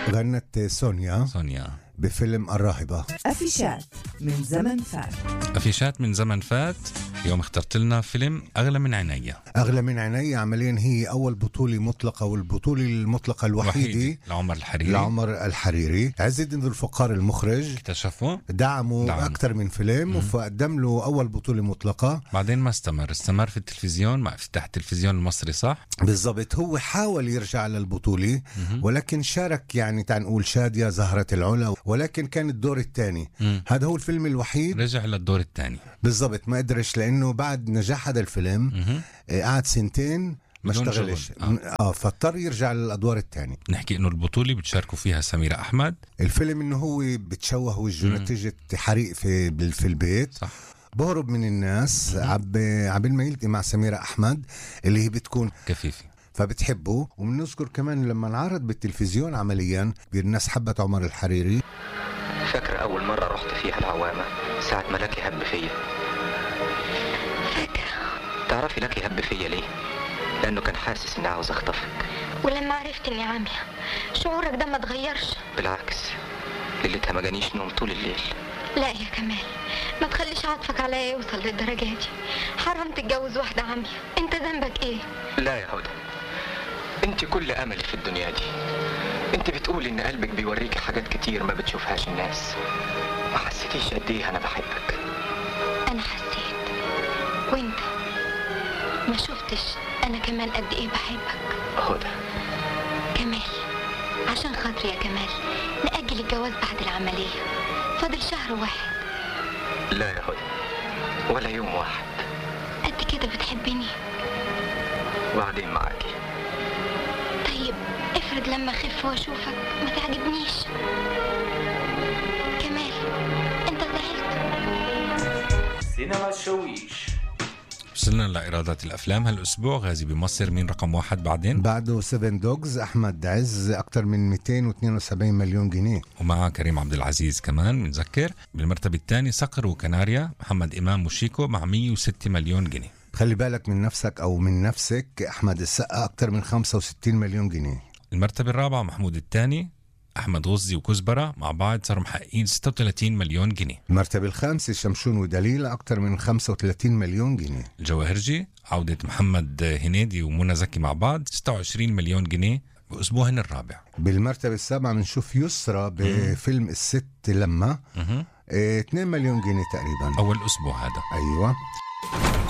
غنت سونيا بفيلم الراهبة. أفيشات من زمن فات. أفيشات من زمن فات. اليوم اخترت لنا فيلم أغلى من عيني. أغلى من عيني عمليا هي أول بطولة مطلقة، والبطولة المطلقة الوحيدة لعمر الحريري. عز الدين ذو الفقار المخرج اكتشفه، دعمه أكثر من فيلم فقدم له أول بطولة مطلقة. بعدين ما استمر في التلفزيون مع افتتاح التلفزيون المصري، صح؟ بالضبط. هو حاول يرجع للبطولة ولكن شارك، يعني تعال نقول شادية زهرة العلا، ولكن كان الدور الثاني. هذا هو الفيلم الوحيد رجع للدور الثاني. بالضبط، ما قدرش لأنه بعد نجاح هذا الفيلم قعد سنتين ما اشتغلش، فاضطر يرجع للأدوار الثانية. نحكي إنه البطولة بتشاركوا فيها سميرة أحمد. الفيلم إنه هو بتشوه وجهه نتيجة حريق في البيت، صح. بهرب من الناس عبال ما يلتقي مع سميرة أحمد اللي هي بتكون كفيفي فبتحبه. وبنذكر كمان لما انعرض بالتلفزيون عمليا الناس حبت عمر الحريري. فاكرة أول مرة رحت فيها العوامة ساعة ما لكي هب فيا؟ فاكرة. تعرفي لكي هب فيا ليه؟ لأنه كان حاسس إني عاوز أخطفك. ولما عرفت إني عامية شعورك ده ما تغيرش؟ بالعكس، ليلتها ما جانيش نوم طول الليل. لا يا كمال، ما تخليش عاطفك عليا يوصل للدرجة دي. حرام تتجوز واحدة عامية، انت ذنبك ايه؟ لا يا هدى، انت كل املي في الدنيا دي. انت بتقولي ان قلبك بيوريك حاجات كتير ما بتشوفهاش الناس. ما حسيتيش قد ايه انا بحبك؟ انا حسيت، وانت ما شفتش انا كمان قد ايه بحبك. هدى كمال، عشان خاطري يا كمال نأجل الجواز بعد العملية، فاضل شهر واحد. لا يا هدى، ولا يوم واحد. قد كده بتحبني؟ وبعدين معاكي. طيب افرض لما اخف واشوفك ما تعجبنيش. كمال، انت زعلت؟ سينما الشويش. وصلنا لإيرادات الأفلام هالأسبوع. غازي بمصر مين رقم واحد؟ بعده 7 دوجز أحمد عز أكتر من 272 مليون جنيه، ومعه كريم عبد العزيز كمان بنذكر. بالمرتبة الثانية صقر وكناريا محمد إمام وشيكو مع 106 مليون جنيه. خلي بالك من نفسك أو من نفسك أحمد السقا أكتر من 65 مليون جنيه. المرتبة الرابعة محمود الثاني أحمد غزي وكزبرة مع بعض صاروا محققين 36 مليون جنيه. المرتبة الخامسة شمشون ودليلة أكتر من 35 مليون جنيه. الجواهرجي عودة محمد هنيدي ومنى زكي مع بعض 26 مليون جنيه بأسبوعهن الرابع. بالمرتبة السابعة بنشوف يسرى بفيلم الست لما 2 مليون جنيه تقريبا أول أسبوع هذا. أيوة.